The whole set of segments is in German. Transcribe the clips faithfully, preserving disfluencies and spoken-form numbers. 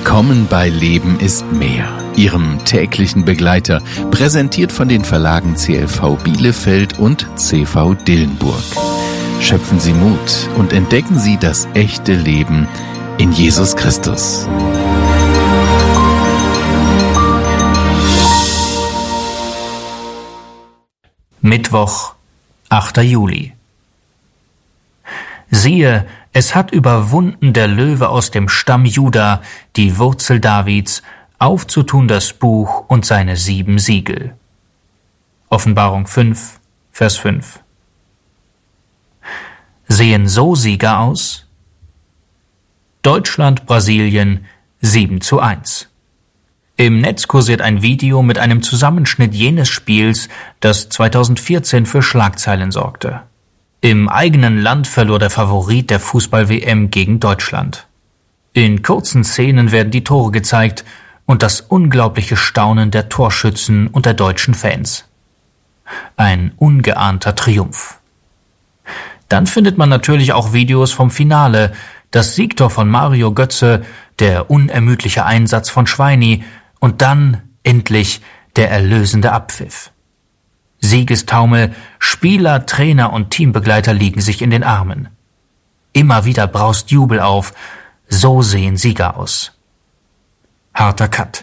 Willkommen bei Leben ist mehr, Ihrem täglichen Begleiter, präsentiert von den Verlagen C L V Bielefeld und C V Dillenburg. Schöpfen Sie Mut und entdecken Sie das echte Leben in Jesus Christus. Mittwoch, achter Juli. Siehe, es hat überwunden der Löwe aus dem Stamm Juda, die Wurzel Davids, aufzutun das Buch und seine sieben Siegel. Offenbarung fünf, Vers fünf. Sehen so Sieger aus? Deutschland, Brasilien, sieben zu eins. Im Netz kursiert ein Video mit einem Zusammenschnitt jenes Spiels, das zweitausendvierzehn für Schlagzeilen sorgte. Im eigenen Land verlor der Favorit der Fußball-W M gegen Deutschland. In kurzen Szenen werden die Tore gezeigt und das unglaubliche Staunen der Torschützen und der deutschen Fans. Ein ungeahnter Triumph. Dann findet man natürlich auch Videos vom Finale, das Siegtor von Mario Götze, der unermüdliche Einsatz von Schweini und dann endlich der erlösende Abpfiff. Siegestaumel, Spieler, Trainer und Teambegleiter liegen sich in den Armen. Immer wieder braust Jubel auf, so sehen Sieger aus. Harter Cut.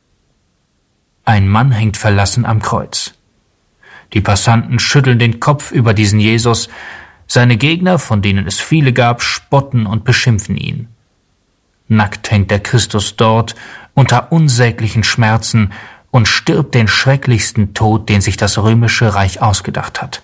Ein Mann hängt verlassen am Kreuz. Die Passanten schütteln den Kopf über diesen Jesus, seine Gegner, von denen es viele gab, spotten und beschimpfen ihn. Nackt hängt der Christus dort, unter unsäglichen Schmerzen, und stirbt den schrecklichsten Tod, den sich das römische Reich ausgedacht hat.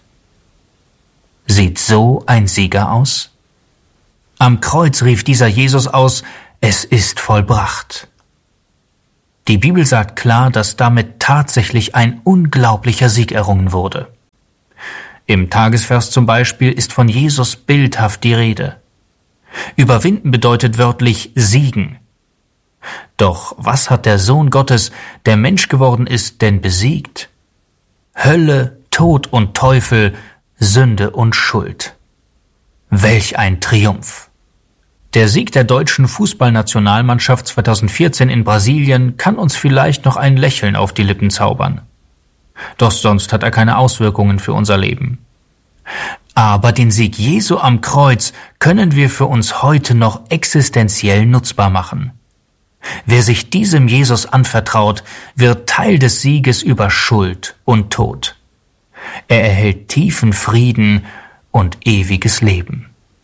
Sieht so ein Sieger aus? Am Kreuz rief dieser Jesus aus, es ist vollbracht. Die Bibel sagt klar, dass damit tatsächlich ein unglaublicher Sieg errungen wurde. Im Tagesvers zum Beispiel ist von Jesus bildhaft die Rede. Überwinden bedeutet wörtlich siegen. Doch was hat der Sohn Gottes, der Mensch geworden ist, denn besiegt? Hölle, Tod und Teufel, Sünde und Schuld. Welch ein Triumph! Der Sieg der deutschen Fußballnationalmannschaft zweitausendvierzehn in Brasilien kann uns vielleicht noch ein Lächeln auf die Lippen zaubern. Doch sonst hat er keine Auswirkungen für unser Leben. Aber den Sieg Jesu am Kreuz können wir für uns heute noch existenziell nutzbar machen. Wer sich diesem Jesus anvertraut, wird Teil des Sieges über Schuld und Tod. Er erhält tiefen Frieden und ewiges Leben.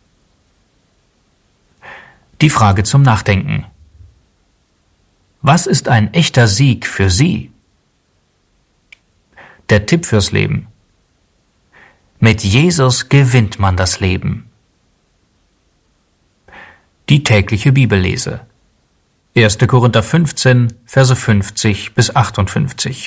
Die Frage zum Nachdenken. Was ist ein echter Sieg für Sie? Der Tipp fürs Leben. Mit Jesus gewinnt man das Leben. Die tägliche Bibellese. erster Korinther fünfzehn, Verse fünfzig bis achtundfünfzig.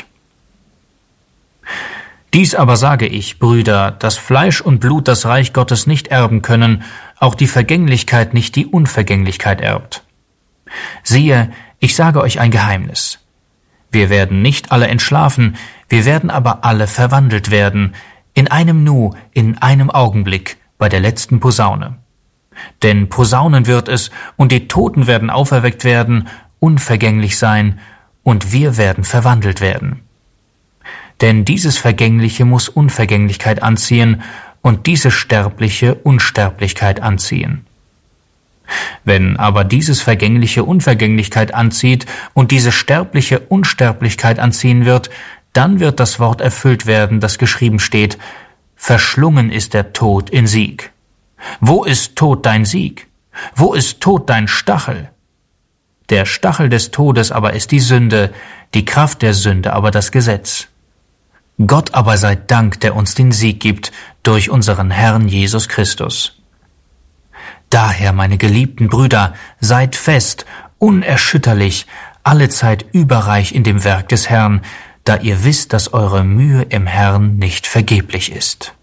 Dies aber sage ich, Brüder, dass Fleisch und Blut das Reich Gottes nicht erben können, auch die Vergänglichkeit nicht die Unvergänglichkeit erbt. Siehe, ich sage euch ein Geheimnis. Wir werden nicht alle entschlafen, wir werden aber alle verwandelt werden, in einem Nu, in einem Augenblick, bei der letzten Posaune. Denn Posaunen wird es, und die Toten werden auferweckt werden, unvergänglich sein, und wir werden verwandelt werden. Denn dieses Vergängliche muss Unvergänglichkeit anziehen, und diese Sterbliche Unsterblichkeit anziehen. Wenn aber dieses Vergängliche Unvergänglichkeit anzieht und diese Sterbliche Unsterblichkeit anziehen wird, dann wird das Wort erfüllt werden, das geschrieben steht, verschlungen ist der Tod in Sieg. Wo ist Tod dein Sieg? Wo ist Tod dein Stachel? Der Stachel des Todes aber ist die Sünde, die Kraft der Sünde aber das Gesetz. Gott aber sei Dank, der uns den Sieg gibt durch unseren Herrn Jesus Christus. Daher, meine geliebten Brüder, seid fest, unerschütterlich, allezeit überreich in dem Werk des Herrn, da ihr wisst, dass eure Mühe im Herrn nicht vergeblich ist.